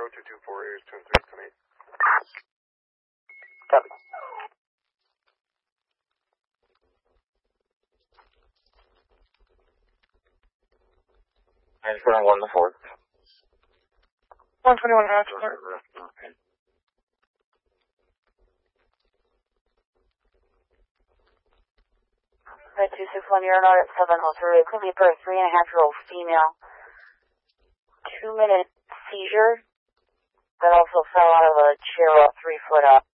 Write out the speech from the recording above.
224 is 206 8. Copy. 921 the 4th. 121 hatch. Okay. Red 261, you're not at 703. It could be for a 3.5-year-old female. 2-minute seizure that also fell out of a chair about 3 foot up.